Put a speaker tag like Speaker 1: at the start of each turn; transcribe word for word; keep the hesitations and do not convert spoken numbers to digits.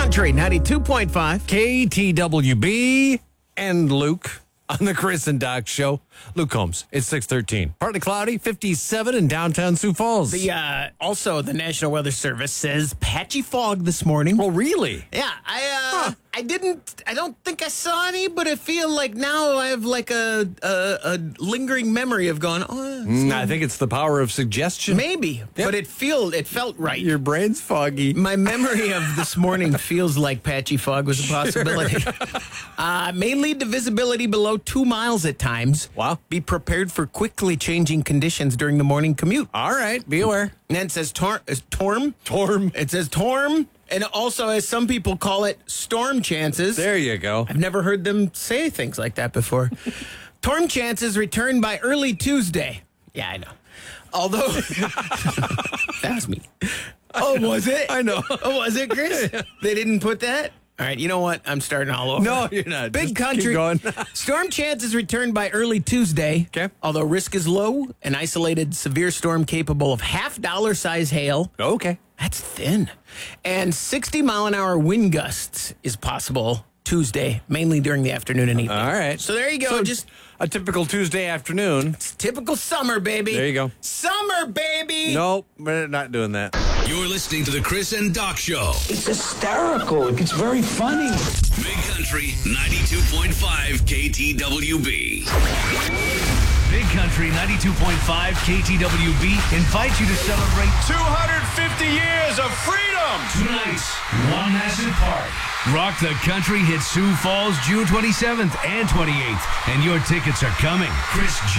Speaker 1: Country ninety-two point five.
Speaker 2: K T W B and Luke on the Chris and Doc Show. Luke Holmes, it's six thirteen. Partly cloudy, fifty-seven in downtown Sioux Falls.
Speaker 1: The uh, also, the National Weather Service says patchy fog this morning.
Speaker 2: Oh, really?
Speaker 1: Yeah, I uh,
Speaker 2: Huh.
Speaker 1: I didn't. I don't think I saw any, but I feel like now I have like a a, a lingering memory of going. Oh,
Speaker 2: Mm, I think it's the power of suggestion.
Speaker 1: maybe, but it feel it felt right.
Speaker 2: Your brain's foggy.
Speaker 1: My memory of this morning feels like patchy fog was a possibility. uh, may lead to visibility below two miles at times.
Speaker 2: Wow.
Speaker 1: Be prepared for quickly changing conditions during the morning commute.
Speaker 2: All right, be aware.
Speaker 1: And then it says tor- is torm.
Speaker 2: Torm.
Speaker 1: It says torm. And also, as some people call it, storm chances.
Speaker 2: There you go.
Speaker 1: I've never heard them say things like that before. Torm chances return by early Tuesday. Yeah, I know. Although, that was me. Oh, was it?
Speaker 2: I know.
Speaker 1: Oh, was it, Chris? They didn't put that? All right, you know what? I'm starting all over.
Speaker 2: No, you're not.
Speaker 1: Big
Speaker 2: Just
Speaker 1: country.
Speaker 2: keep going.
Speaker 1: Storm chances return by early Tuesday.
Speaker 2: Okay.
Speaker 1: Although risk is low, an isolated severe storm capable of half dollar size hail.
Speaker 2: Okay.
Speaker 1: That's thin. And sixty mile an hour wind gusts is possible Tuesday, mainly during the afternoon and evening.
Speaker 2: All right.
Speaker 1: So there you go.
Speaker 2: So
Speaker 1: Just
Speaker 2: a typical Tuesday afternoon.
Speaker 1: it's typical summer, baby.
Speaker 2: There you go.
Speaker 1: Summer, baby.
Speaker 2: Nope, we're not doing that.
Speaker 3: You're listening to the Chris and Doc Show.
Speaker 4: It's hysterical. It's very funny.
Speaker 3: Big Country ninety-two point five K T W B.
Speaker 5: Big Country ninety-two point five K T W B invites you to celebrate
Speaker 6: two hundred fifty years of freedom.
Speaker 5: tonight's Lawhasset Park. Rock the Country hits Sioux Falls June twenty-seventh and twenty-eighth, and your tickets are coming. Chris J.